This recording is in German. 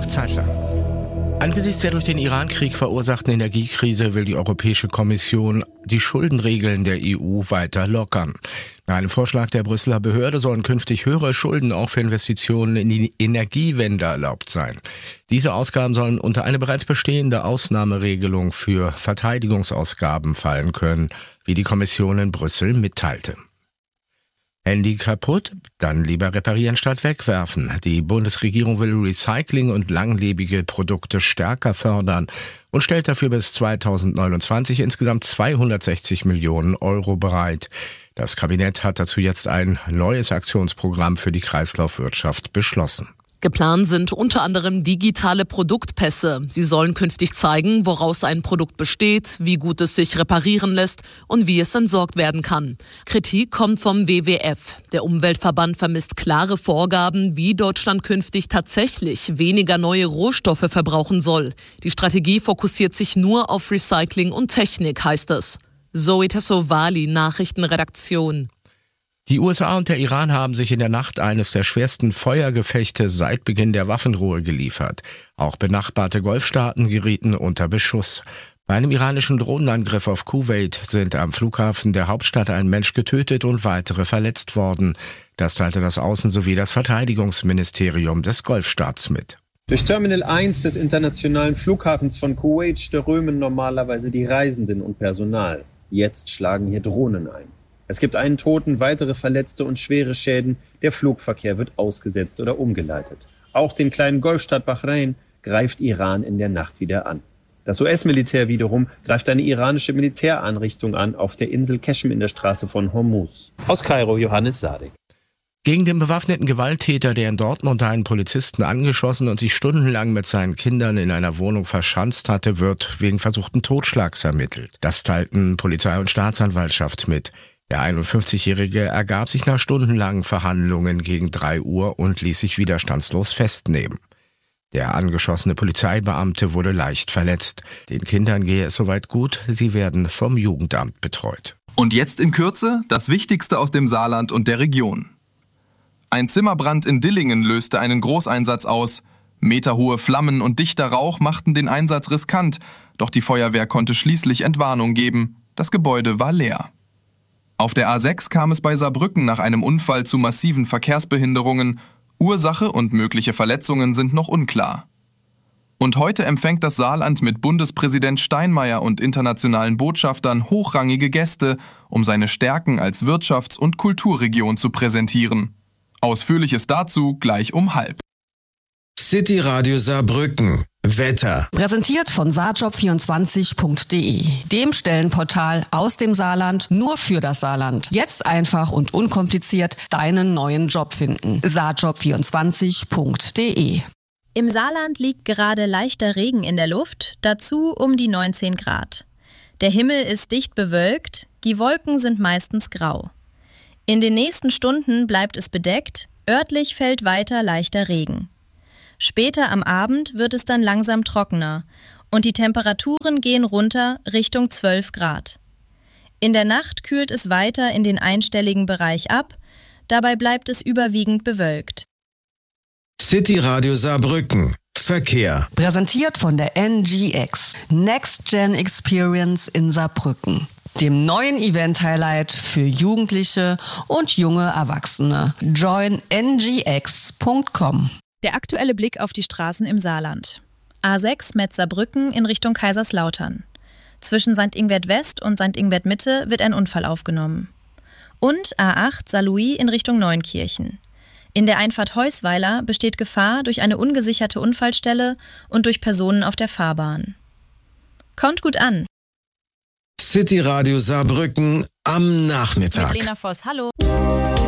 Georg Zeitler. Angesichts der durch den Iran-Krieg verursachten Energiekrise will die Europäische Kommission die Schuldenregeln der EU weiter lockern. Nach einem Vorschlag der Brüsseler Behörde sollen künftig höhere Schulden auch für Investitionen in die Energiewende erlaubt sein. Diese Ausgaben sollen unter eine bereits bestehende Ausnahmeregelung für Verteidigungsausgaben fallen können, wie die Kommission in Brüssel mitteilte. Handy kaputt? Dann lieber reparieren statt wegwerfen. Die Bundesregierung will Recycling und langlebige Produkte stärker fördern und stellt dafür bis 2029 insgesamt 260 Millionen Euro bereit. Das Kabinett hat dazu jetzt ein neues Aktionsprogramm für die Kreislaufwirtschaft beschlossen. Geplant sind unter anderem digitale Produktpässe. Sie sollen künftig zeigen, woraus ein Produkt besteht, wie gut es sich reparieren lässt und wie es entsorgt werden kann. Kritik kommt vom WWF. Der Umweltverband vermisst klare Vorgaben, wie Deutschland künftig tatsächlich weniger neue Rohstoffe verbrauchen soll. Die Strategie fokussiert sich nur auf Recycling und Technik, heißt es. Zoe Tassovali, Nachrichtenredaktion. Die USA und der Iran haben sich in der Nacht eines der schwersten Feuergefechte seit Beginn der Waffenruhe geliefert. Auch benachbarte Golfstaaten gerieten unter Beschuss. Bei einem iranischen Drohnenangriff auf Kuwait sind am Flughafen der Hauptstadt ein Mensch getötet und weitere verletzt worden. Das teilte das Außen- sowie das Verteidigungsministerium des Golfstaats mit. Durch Terminal 1 des internationalen Flughafens von Kuwait strömen normalerweise die Reisenden und Personal. Jetzt schlagen hier Drohnen ein. Es gibt einen Toten, weitere Verletzte und schwere Schäden. Der Flugverkehr wird ausgesetzt oder umgeleitet. Auch den kleinen Golfstaat Bahrain greift Iran in der Nacht wieder an. Das US-Militär wiederum greift eine iranische Militäreinrichtung an auf der Insel Qeshm in der Straße von Hormuz. Aus Kairo, Johannes Sadek. Gegen den bewaffneten Gewalttäter, der in Dortmund einen Polizisten angeschossen und sich stundenlang mit seinen Kindern in einer Wohnung verschanzt hatte, wird wegen versuchten Totschlags ermittelt. Das teilten Polizei und Staatsanwaltschaft mit. Der 51-Jährige ergab sich nach stundenlangen Verhandlungen gegen 3 Uhr und ließ sich widerstandslos festnehmen. Der angeschossene Polizeibeamte wurde leicht verletzt. Den Kindern gehe es soweit gut, sie werden vom Jugendamt betreut. Und jetzt in Kürze das Wichtigste aus dem Saarland und der Region. Ein Zimmerbrand in Dillingen löste einen Großeinsatz aus. Meterhohe Flammen und dichter Rauch machten den Einsatz riskant, doch die Feuerwehr konnte schließlich Entwarnung geben. Das Gebäude war leer. Auf der A6 kam es bei Saarbrücken nach einem Unfall zu massiven Verkehrsbehinderungen. Ursache und mögliche Verletzungen sind noch unklar. Und heute empfängt das Saarland mit Bundespräsident Steinmeier und internationalen Botschaftern hochrangige Gäste, um seine Stärken als Wirtschafts- und Kulturregion zu präsentieren. Ausführliches dazu gleich um 12:30. City Radio Saarbrücken. Wetter. Präsentiert von saarjob24.de, dem Stellenportal aus dem Saarland nur für das Saarland. Jetzt einfach und unkompliziert deinen neuen Job finden. saarjob24.de. Im Saarland liegt gerade leichter Regen in der Luft, dazu um die 19 Grad. Der Himmel ist dicht bewölkt, die Wolken sind meistens grau. In den nächsten Stunden bleibt es bedeckt, örtlich fällt weiter leichter Regen. Später am Abend wird es dann langsam trockener und die Temperaturen gehen runter Richtung 12 Grad. In der Nacht kühlt es weiter in den einstelligen Bereich ab, dabei bleibt es überwiegend bewölkt. City Radio Saarbrücken. Verkehr. Präsentiert von der NGX, Next Gen Experience in Saarbrücken, dem neuen Event-Highlight für Jugendliche und junge Erwachsene. Join ngx.com. Der aktuelle Blick auf die Straßen im Saarland. A6 Metz-Saarbrücken in Richtung Kaiserslautern. Zwischen St. Ingbert West und St. Ingbert Mitte wird ein Unfall aufgenommen. Und A8 Saarlouis in Richtung Neunkirchen. In der Einfahrt Heusweiler besteht Gefahr durch eine ungesicherte Unfallstelle und durch Personen auf der Fahrbahn. Kommt gut an. City Radio Saarbrücken am Nachmittag. Mit Lena Voss, hallo.